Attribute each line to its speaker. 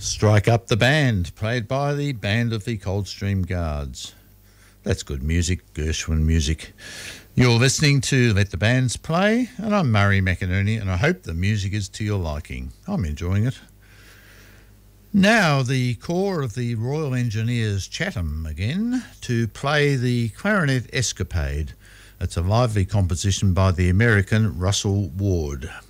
Speaker 1: Strike Up the Band, played by the Band of the Coldstream Guards. That's good music, Gershwin music. You're listening to Let the Bands Play, and I'm Murray McInerney, and I hope the music is to your liking. I'm enjoying it. Now, the Corps of the Royal Engineers Chatham again to play the Clarinet Escapade. It's a lively composition by the American Russell Ward.